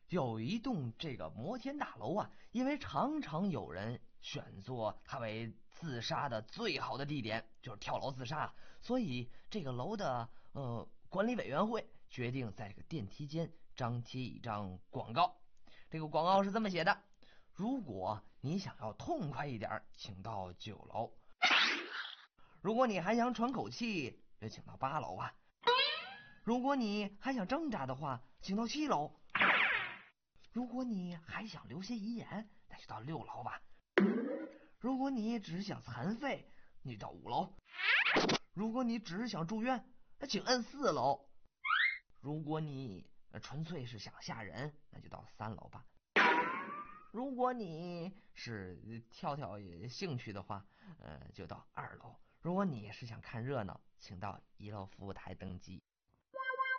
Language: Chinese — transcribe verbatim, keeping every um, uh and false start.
有一栋这个摩天大楼啊，因为常常有人选作它为自杀的最好的地点，就是跳楼自杀，所以这个楼的呃管理委员会决定在这个电梯间张贴一张广告。这个广告是这么写的：如果你想要痛快一点，请到九楼；如果你还想喘口气，就请到八楼啊；如果你还想挣扎的话，请到七楼；如果你还想留些遗言，那就到六楼吧；如果你只是想残废，你就到五楼；如果你只是想住院，那请摁四楼；如果你纯粹是想吓人，那就到三楼吧；如果你是跳跳兴趣的话，呃，就到二楼；如果你是想看热闹，请到一楼服务台登记。